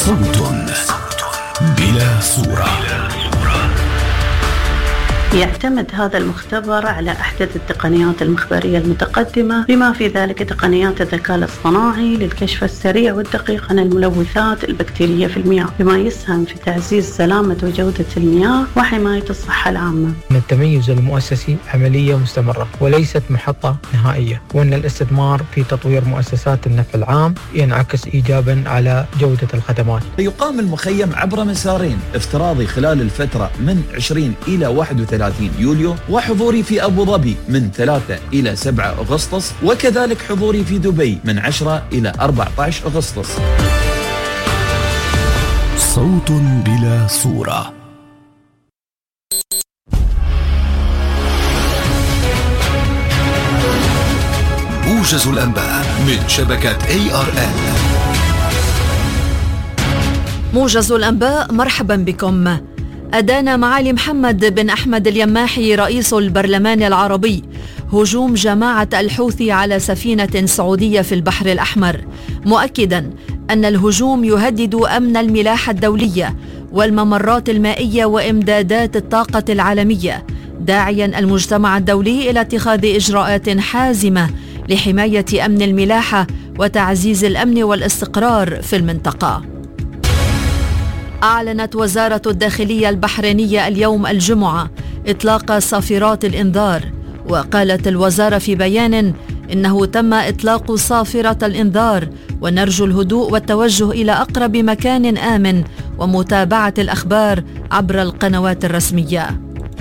صوت بلا صورة. يعتمد هذا المختبر على أحدث التقنيات المخبرية المتقدمة، بما في ذلك تقنيات الذكاء الاصطناعي للكشف السريع والدقيق عن الملوثات البكتيرية في المياه، بما يسهم في تعزيز سلامة وجودة المياه وحماية الصحة العامة. التميز المؤسسي عملية مستمرة وليست محطة نهائية، وأن الاستثمار في تطوير مؤسسات النفع العام ينعكس إيجابا على جودة الخدمات. يقام المخيم عبر مسارين افتراضي خلال الفترة من 20 إلى 31 يوليو، وحضوري في أبو ظبي من 3 إلى 7 أغسطس، وكذلك حضوري في دبي من 10 إلى 14 أغسطس. صوت بلا صورة. موجز الأنباء من شبكة ARN. موجز الأنباء، مرحبا بكم. أدان معالي محمد بن أحمد اليماحي رئيس البرلمان العربي هجوم جماعة الحوثي على سفينة سعودية في البحر الأحمر، مؤكدا أن الهجوم يهدد أمن الملاحة الدولية والممرات المائية وإمدادات الطاقة العالمية، داعيا المجتمع الدولي إلى اتخاذ إجراءات حازمة لحماية أمن الملاحة وتعزيز الأمن والاستقرار في المنطقة. أعلنت وزارة الداخلية البحرينية اليوم الجمعة إطلاق صافرات الإنذار، وقالت الوزارة في بيان إنه تم إطلاق صافرة الإنذار، ونرجو الهدوء والتوجه إلى أقرب مكان آمن ومتابعة الأخبار عبر القنوات الرسمية.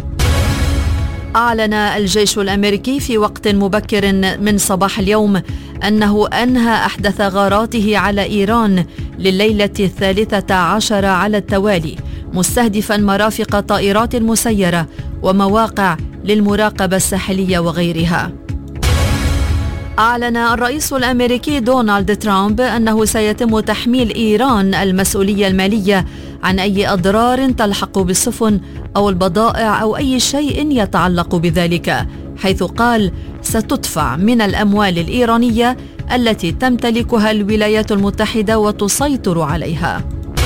أعلن الجيش الأمريكي في وقت مبكر من صباح اليوم أنه أنهى أحدث غاراته على إيران لليلة 13 على التوالي، مستهدفا مرافق طائرات مسيرة ومواقع للمراقبة الساحلية وغيرها. أعلن الرئيس الأمريكي دونالد ترامب أنه سيتم تحميل إيران المسؤولية المالية عن أي أضرار تلحق بالسفن أو البضائع أو أي شيء يتعلق بذلك، حيث قال ستدفع من الأموال الإيرانية التي تمتلكها الولايات المتحدة وتسيطر عليها.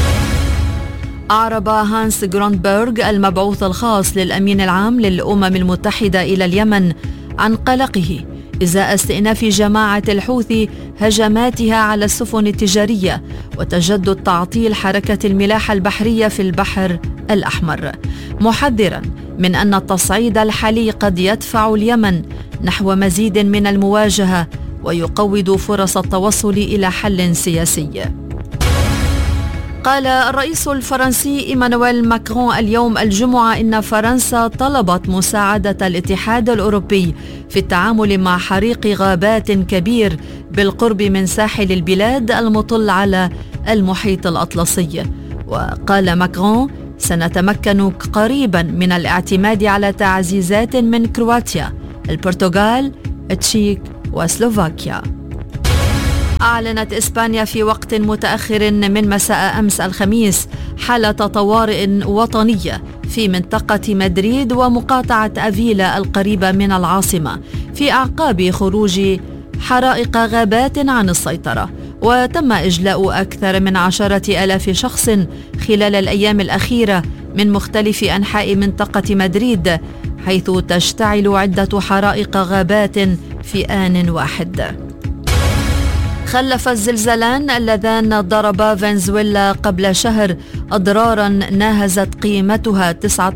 أعرب هانس جروندبرغ المبعوث الخاص للأمين العام للأمم المتحدة إلى اليمن عن قلقه إزاء استئناف جماعة الحوثي هجماتها على السفن التجارية وتجدد تعطيل حركة الملاحة البحرية في البحر الأحمر، محذرا من أن التصعيد الحالي قد يدفع اليمن نحو مزيد من المواجهة ويقوض فرص التوصل إلى حل سياسي. قال الرئيس الفرنسي إيمانويل ماكرون اليوم الجمعة إن فرنسا طلبت مساعدة الاتحاد الأوروبي في التعامل مع حريق غابات كبير بالقرب من ساحل البلاد المطل على المحيط الأطلسي. وقال ماكرون سنتمكن قريبا من الاعتماد على تعزيزات من كرواتيا، البرتغال، التشيك وسلوفاكيا. أعلنت إسبانيا في وقت متأخر من مساء أمس الخميس حالة طوارئ وطنية في منطقة مدريد ومقاطعة أفيلا القريبة من العاصمة في أعقاب خروج حرائق غابات عن السيطرة، وتم إجلاء أكثر من 10,000 شخص خلال الأيام الأخيرة من مختلف أنحاء منطقة مدريد، حيث تشتعل عدة حرائق غابات في آن واحد. خلف الزلزالان اللذان ضربا فنزويلا قبل شهر أضرارا ناهزت قيمتها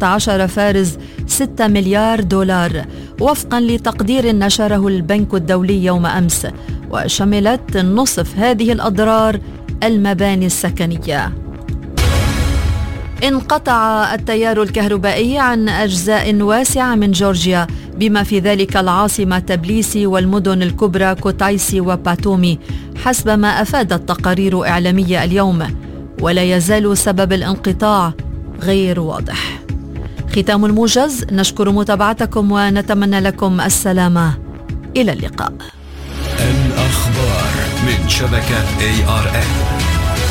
19.6 مليار دولار وفقا لتقدير نشره البنك الدولي يوم أمس، وشملت نصف هذه الأضرار المباني السكنية. انقطع التيار الكهربائي عن أجزاء واسعة من جورجيا بما في ذلك العاصمة تبليسي والمدن الكبرى كوتايسي وباتومي حسب ما أفادت تقارير إعلامية اليوم، ولا يزال سبب الانقطاع غير واضح. ختام الموجز، نشكر متابعتكم ونتمنى لكم السلامة. إلى اللقاء. الأخبار من شبكة ARN.